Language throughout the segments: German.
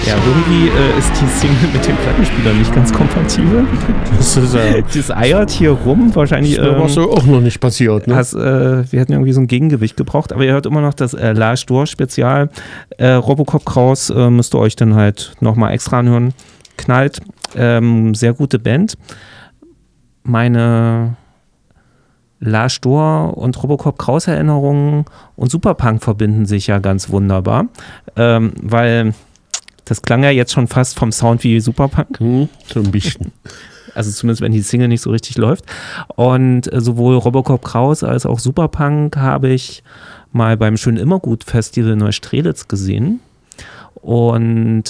Ja, irgendwie ist die Single mit dem Plattenspieler nicht ganz kompatibel. Das eiert hier rum. Wahrscheinlich. Das war so auch noch nicht passiert. Ne? Wir hätten irgendwie so ein Gegengewicht gebraucht. Aber ihr hört immer noch das Lars Dor Spezial. Robocop Kraus müsst ihr euch dann halt nochmal extra anhören. Knallt. Sehr gute Band. Meine Lars Dor und Robocop Kraus Erinnerungen und Superpunk verbinden sich ja ganz wunderbar. Weil das klang ja jetzt schon fast vom Sound wie Superpunk. So ein bisschen. Also zumindest, wenn die Single nicht so richtig läuft. Und sowohl Robocop Kraus als auch Superpunk habe ich mal beim Schön Immergut Festival Neustrelitz gesehen. Und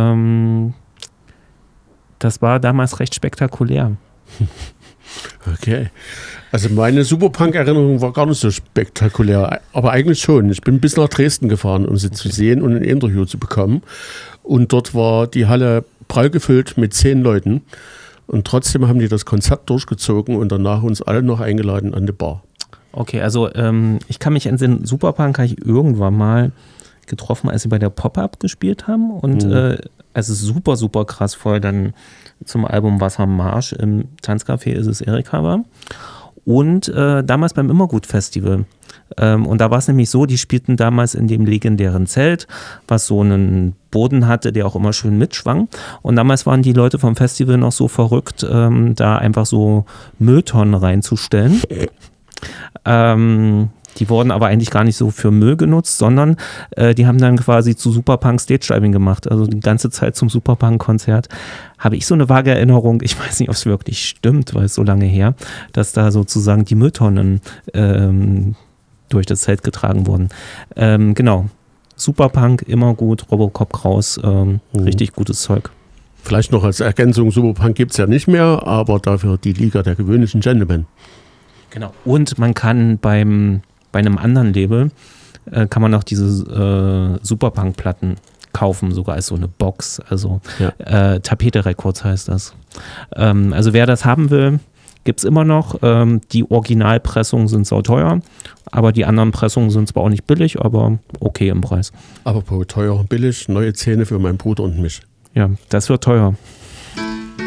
das war damals recht spektakulär. Okay. Also meine Superpunk-Erinnerung war gar nicht so spektakulär, aber eigentlich schon. Ich bin bis nach Dresden gefahren, um sie zu sehen und ein Interview zu bekommen. Und dort war die Halle prall gefüllt mit 10 Leuten. Und trotzdem haben die das Konzert durchgezogen und danach uns alle noch eingeladen an die Bar. Okay, also ich kann mich entsinnen, Superpunk habe ich irgendwann mal getroffen, als sie bei der Pop-Up gespielt haben. Und es ist super, super krass voll dann zum Album Wassermarsch im Tanzcafé ist es Erika war. Und damals beim Immergut-Festival. Und da war es nämlich so, die spielten damals in dem legendären Zelt, was so einen Boden hatte, der auch immer schön mitschwang. Und damals waren die Leute vom Festival noch so verrückt, da einfach so Mülltonnen reinzustellen. Die wurden aber eigentlich gar nicht so für Müll genutzt, sondern die haben dann quasi zu Superpunk Stage-Diving gemacht. Also die ganze Zeit zum Superpunk-Konzert habe ich so eine vage Erinnerung, ich weiß nicht, ob es wirklich stimmt, weil es so lange her, dass da sozusagen die Mülltonnen durch das Zelt getragen wurden. Genau, Superpunk, immer gut, Robocop Kraus, richtig gutes Zeug. Vielleicht noch als Ergänzung, Superpunk gibt es ja nicht mehr, aber dafür die Liga der gewöhnlichen Gentlemen. Genau, und man kann bei einem anderen Label, kann man auch diese Superpunk-Platten kaufen, sogar als so eine Box, also Tapete Records heißt das. Also wer das haben will, gibt es immer noch. Die Originalpressungen sind sauteuer, aber die anderen Pressungen sind zwar auch nicht billig, aber okay im Preis. Aber teuer und billig, neue Zähne für meinen Bruder und mich. Ja, das wird teuer.